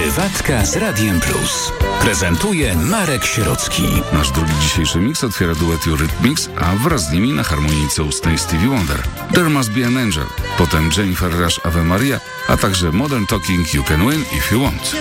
Prywatka z Radiem Plus. Prezentuje Marek Sierocki. Nasz drugi dzisiejszy mix otwiera duet Eurythmics, a wraz z nimi na harmonijce ustnej Stevie Wonder. There Must Be an Angel, potem Jennifer Rush Ave Maria, a także Modern Talking You Can Win If You Want.